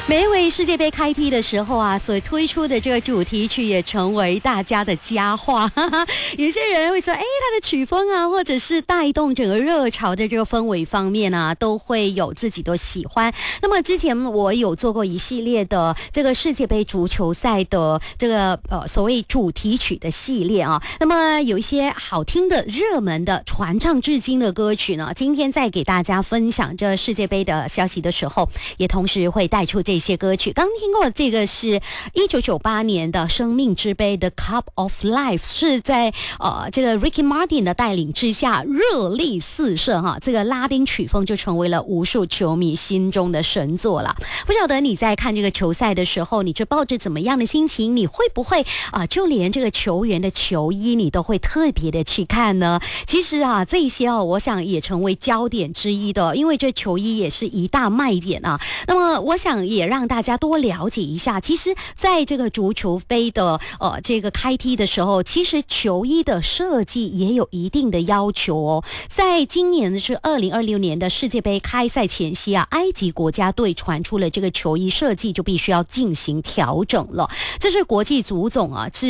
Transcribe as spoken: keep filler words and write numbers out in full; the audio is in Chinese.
每一位世界杯开踢的时候啊，所推出的这个主题曲也成为大家的佳话。有些人会说，哎，它的曲风啊，或者是带动整个热潮的这个氛围方面啊，都会有自己的喜欢。那么之前我有做过一系列的这个世界杯足球赛的这个呃所谓主题曲的系列啊，那么有一些好听的、热门的、传唱至今的歌曲呢，今天在给大家分享这世界杯的消息的时候，也同时会带出这些歌曲。刚听过的这个是一九九八年的生命之杯的 Cup of Life， 是在呃这个 Ricky Martin 的带领之下热力四射哈，这个拉丁曲风就成为了无数球迷心中的神作了。不晓得你在看这个球赛的时候，你就抱着怎么样的心情？你会不会啊、呃，就连这个球员的球衣你都会特别的去看呢？其实啊，这些哦，我想也成为焦点之一的，因为这球衣也是一大卖点啊。那么我想也让大家多了解一下，其实在这个足球杯的呃这个开踢的时候，其实球衣的设计也有一定的要求哦。在今年是二零二六年的世界杯开赛前夕啊，埃及国家队传出了这个球衣设计就必须要进行调整了。这是国际足总啊